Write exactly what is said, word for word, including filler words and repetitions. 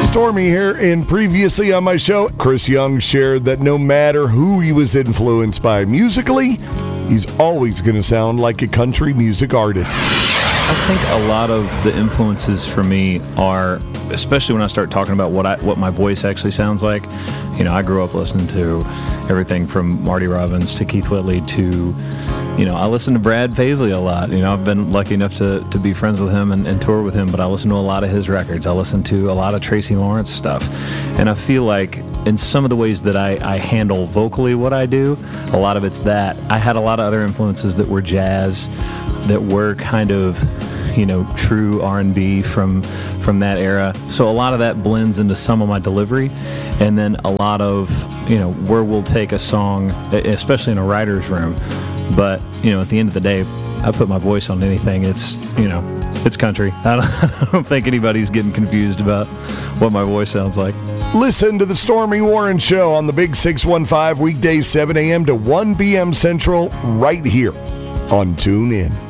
Stormy here, and previously on my show, Chris Young shared that no matter who he was influenced by musically, he's always going to sound like a country music artist. I think a lot of the influences for me are, especially when I start talking about what I what my voice actually sounds like. You know, I grew up listening to everything from Marty Robbins to Keith Whitley to, you know, I listen to Brad Paisley a lot. You know, I've been lucky enough to, to be friends with him and, and tour with him, but I listen to a lot of his records. I listen to a lot of Tracy Lawrence stuff. And I feel like in some of the ways that I, I handle vocally what I do, a lot of it's that. I had a lot of other influences that were jazz, that were kind of, you know, true R and B from from that era. So a lot of that blends into some of my delivery, and then a lot of, you know, where we'll take a song, especially in a writer's room. But, you know, at the end of the day, I put my voice on anything. It's, you know, it's country. I don't, I don't think anybody's getting confused about what my voice sounds like. Listen to the Stormy Warren Show on the Big six one five, weekdays seven a.m. to one p.m. Central, right here on TuneIn.